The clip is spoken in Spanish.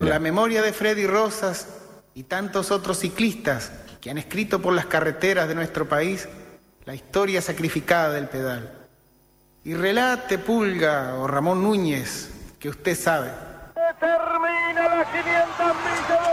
la memoria de Freddy Rosas y tantos otros ciclistas que han escrito por las carreteras de nuestro país la historia sacrificada del pedal. Y relate, Pulga o Ramón Núñez, que usted sabe. Termina las 500 millas